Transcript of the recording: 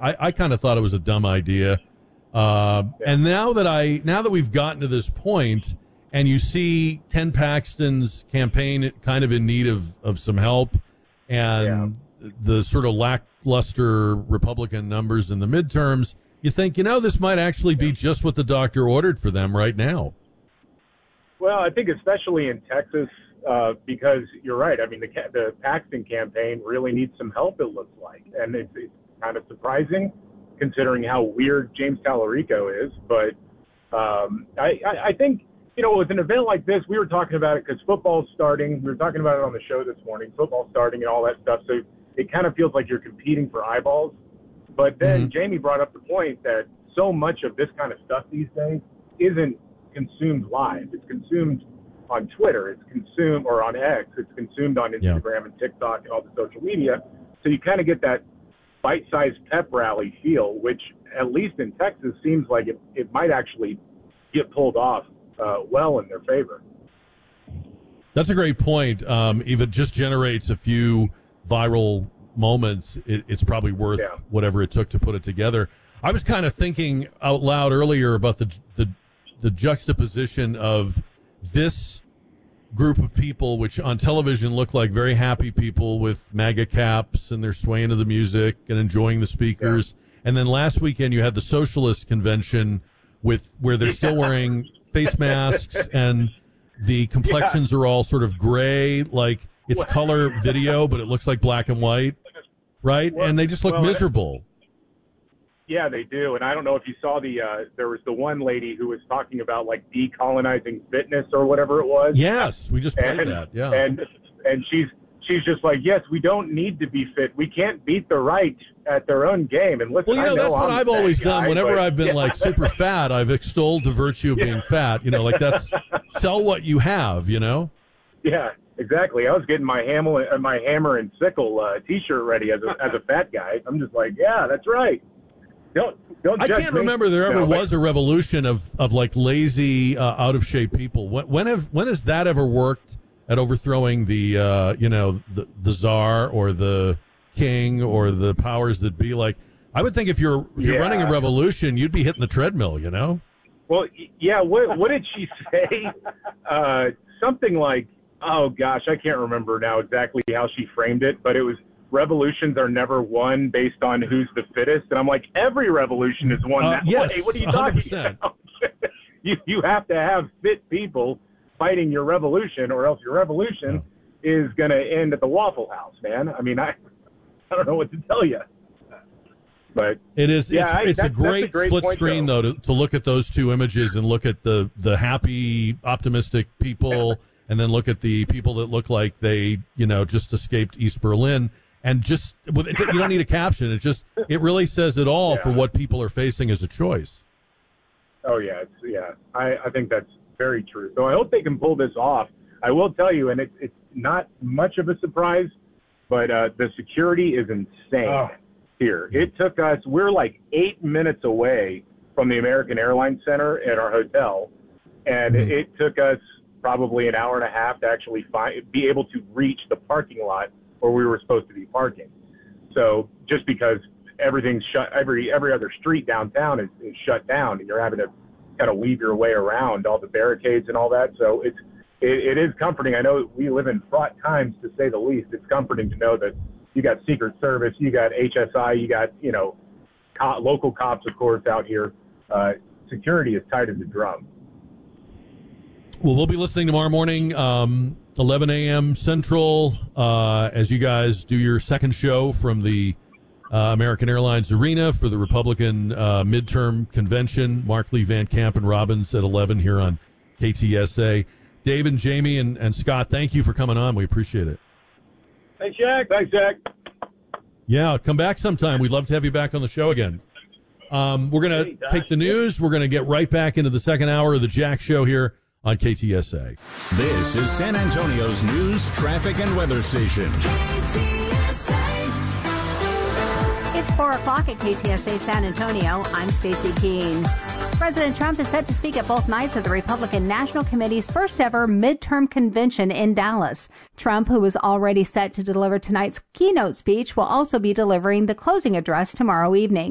I kind of thought it was a dumb idea. And now that we've gotten to this point, and you see Ken Paxton's campaign kind of in need of some help, and the sort of lackluster Republican numbers in the midterms, you think, this might actually be just what the doctor ordered for them right now. Well, I think especially in Texas, because you're right. I mean, the Paxton campaign really needs some help, it looks like. And it's kind of surprising considering how weird James Tallarico is. But I think, with an event like this, we were talking about it because football's starting. We were talking about it on the show this morning, football's starting and all that stuff. So it kind of feels like you're competing for eyeballs. But then Jamie brought up the point that so much of this kind of stuff these days isn't consumed live. It's consumed on Twitter. It's consumed, or on X. It's consumed on Instagram and TikTok and all the social media. So you kind of get that bite-sized pep rally feel, which at least in Texas seems like it might actually get pulled off well in their favor. That's a great point. If it just generates a few viral moments, it's probably worth whatever it took to put it together. I was kind of thinking out loud earlier about the juxtaposition of this group of people, which on television look like very happy people with MAGA caps, and they're swaying to the music and enjoying the speakers. And then last weekend you had the socialist convention where they're still wearing face masks, and the complexions are all sort of gray, like it's color video, but it looks like black and white, right? And they just look miserable. Yeah, they do. And I don't know if you saw there was the one lady who was talking about like decolonizing fitness or whatever it was. Yes, we just played that. Yeah. And she's just like, yes, we don't need to be fit. We can't beat the right at their own game. And listen, well, that's what I've always done. Whenever I've been like super fat, I've extolled the virtue of being fat. Like that's sell what you have. Yeah, exactly. I was getting my hammer and sickle T-shirt ready as a fat guy. I'm just like, yeah, that's right. Don't I can't remember there ever was a revolution of like lazy, out of shape people. When has that ever worked at overthrowing the the czar or the king or the powers that be? Like, I would think if you're running a revolution, you'd be hitting the treadmill. Well, yeah. What did she say? Something like, oh gosh, I can't remember now exactly how she framed it, but it was, revolutions are never won based on who's the fittest. And I'm like, every revolution is won that way. What are you talking about? You have to have fit people fighting your revolution, or else your revolution is going to end at the Waffle House, man. I mean, I don't know what to tell you. But it is. It's a great split screen, though, to look at those two images and look at the happy, optimistic people, and then look at the people that look like they, just escaped East Berlin. And just, you don't need a caption. It really says it all for what people are facing as a choice. Oh, yeah. I think that's very true. So I hope they can pull this off. I will tell you, and it's not much of a surprise, but the security is insane here. It took us, we're like 8 minutes away from the American Airlines Center at our hotel, and it took us probably an hour and a half to actually be able to reach the parking lot where we were supposed to be parking. So just because everything's shut, every other street downtown is shut down, and you're having to kind of weave your way around all the barricades and all that. So it is comforting. I know we live in fraught times, to say the least. It's comforting to know that you got Secret Service, you got HSI, you got, local cops, of course, out here. Security is tight as a drum. Well, we'll be listening tomorrow morning, 11 a.m. Central, as you guys do your second show from the American Airlines Arena for the Republican midterm convention. Mark Lee, Van Camp, and Robbins at 11 here on KTSA. Dave and Jamie and Scott, thank you for coming on. We appreciate it. Thanks, Jack. Yeah, come back sometime. We'd love to have you back on the show again. We're going to take the news. We're going to get right back into the second hour of the Jack Show here on KTSA. This is San Antonio's news, traffic, and weather station. KTSA. It's 4 o'clock at KTSA San Antonio. I'm Stacey Keene. President Trump is set to speak at both nights of the Republican National Committee's first ever midterm convention in Dallas. Trump, who was already set to deliver tonight's keynote speech, will also be delivering the closing address tomorrow evening.